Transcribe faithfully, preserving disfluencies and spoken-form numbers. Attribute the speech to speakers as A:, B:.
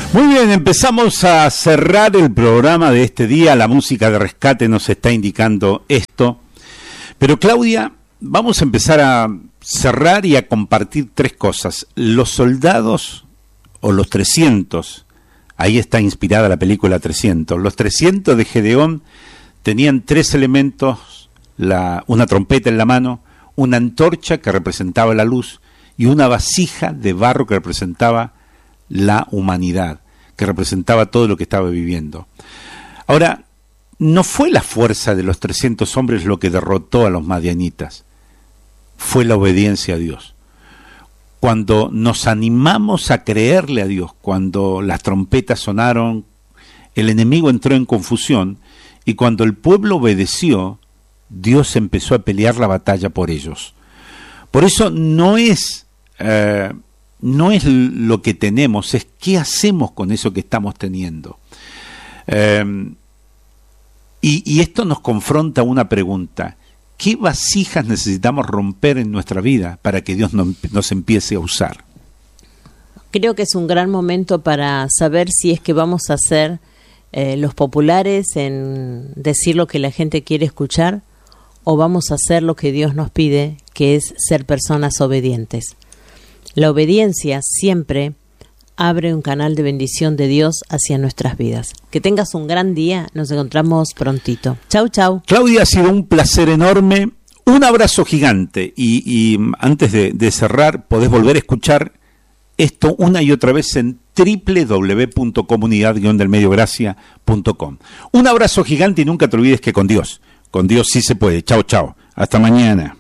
A: Muy bien, empezamos a cerrar el programa de este día. La música de rescate nos está indicando esto. Pero Claudia, vamos a empezar a cerrar y a compartir tres cosas. Los soldados, o los trescientos, ahí está inspirada la película trescientos. Los trescientos de Gedeón tenían tres elementos, la, una trompeta en la mano, una antorcha que representaba la luz y una vasija de barro que representaba la humanidad, que representaba todo lo que estaba viviendo. Ahora, no fue la fuerza de los trescientos hombres lo que derrotó a los madianitas, fue la obediencia a Dios. Cuando nos animamos a creerle a Dios, cuando las trompetas sonaron, el enemigo entró en confusión, y cuando el pueblo obedeció, Dios empezó a pelear la batalla por ellos. Por eso no es... Eh, no es lo que tenemos, es qué hacemos con eso que estamos teniendo. Eh, y, y esto nos confronta una pregunta: ¿qué vasijas necesitamos romper en nuestra vida para que Dios no, nos empiece a usar?
B: Creo que es un gran momento para saber si es que vamos a ser eh, los populares en decir lo que la gente quiere escuchar, o vamos a hacer lo que Dios nos pide, que es ser personas obedientes. La obediencia siempre abre un canal de bendición de Dios hacia nuestras vidas. Que tengas un gran día, nos encontramos prontito. Chau, chau.
A: Claudia, ha sido un placer enorme, un abrazo gigante, y, y antes de, de cerrar, podés volver a escuchar esto una y otra vez en doble u doble u doble u punto comunidad guion del medio gracia punto com. Un abrazo gigante y nunca te olvides que con Dios, con Dios sí se puede. Chau, chau. Hasta mañana.